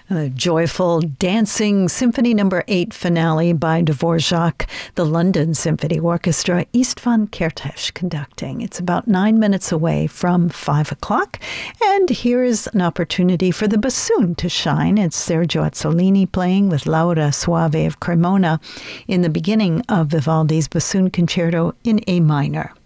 A joyful, dancing Symphony No. 8 finale by Dvorak, the London Symphony Orchestra, Istvan Kertész conducting. It's about 9 minutes away from 5 o'clock, and here is an opportunity for the bassoon to shine. It's Sergio Azzolini playing with Laura Soave of Cremona in the beginning of Vivaldi's Bassoon Concerto in A minor.